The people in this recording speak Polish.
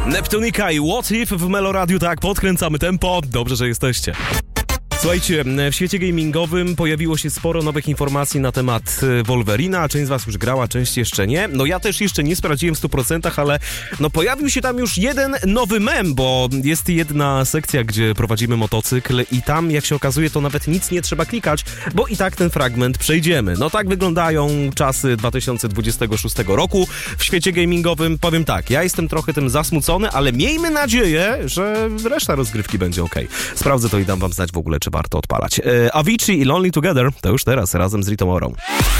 Neptunika i What If w Meloradiu, tak, podkręcamy tempo, dobrze, że jesteście. Słuchajcie, w świecie gamingowym pojawiło się sporo nowych informacji na temat Wolverina, część z was już grała, część jeszcze nie. No ja też jeszcze nie sprawdziłem w 100%, ale no pojawił się tam już jeden nowy mem, bo jest jedna sekcja, gdzie prowadzimy motocykl i tam, jak się okazuje, to nawet nic nie trzeba klikać, bo i tak ten fragment przejdziemy. No tak wyglądają czasy 2026 roku w świecie gamingowym. Powiem tak, ja jestem trochę tym zasmucony, ale miejmy nadzieję, że reszta rozgrywki będzie okej. Sprawdzę to i dam wam znać w ogóle, czy warto odpalać. Avicii i Lonely Together to już teraz razem z Ritomorą.